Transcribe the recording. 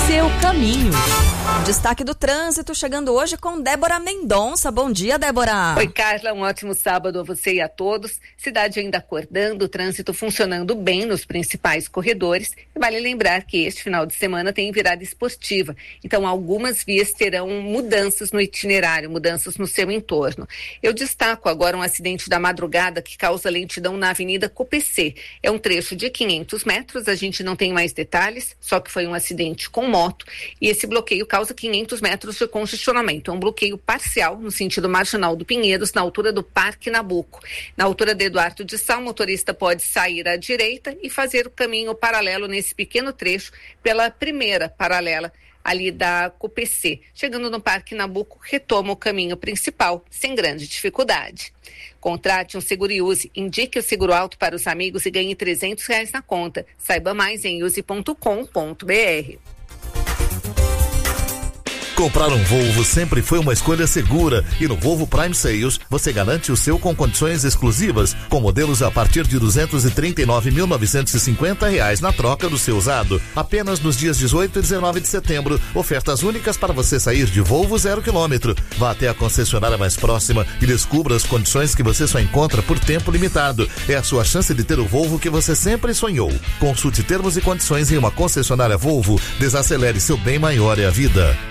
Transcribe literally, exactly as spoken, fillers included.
seu caminho. Destaque do trânsito chegando hoje com Débora Mendonça. Bom dia, Débora. Oi, Carla, um ótimo sábado a você e a todos. Cidade ainda acordando, o trânsito funcionando bem nos principais corredores. E vale lembrar que este final de semana tem virada esportiva, então algumas vias terão mudanças no itinerário, mudanças no seu entorno. Eu destaco agora um acidente da madrugada que causa lentidão na Avenida Copecê. É um trecho de quinhentos metros, a gente não tem mais detalhes, só que foi um acidente com moto e esse bloqueio causa quinhentos metros de congestionamento. É um bloqueio parcial no sentido marginal do Pinheiros, na altura do Parque Nabuco. Na altura de Eduardo de Sá, o motorista pode sair à direita e fazer o caminho paralelo nesse pequeno trecho pela primeira paralela ali da Copecê. Chegando no Parque Nabuco, retoma o caminho principal sem grande dificuldade. Contrate um seguro e use. Indique o seguro alto para os amigos e ganhe trezentos reais na conta. Saiba mais em use ponto com ponto br. Comprar um Volvo sempre foi uma escolha segura e no Volvo Prime Sales você garante o seu com condições exclusivas, com modelos a partir de duzentos e trinta e nove mil novecentos e cinquenta reais na troca do seu usado. Apenas nos dias dezoito e dezenove de setembro, ofertas únicas para você sair de Volvo zero quilômetro. Vá até a concessionária mais próxima e descubra as condições que você só encontra por tempo limitado. É a sua chance de ter o Volvo que você sempre sonhou. Consulte termos e condições em uma concessionária Volvo. Desacelere, seu bem maior é a vida.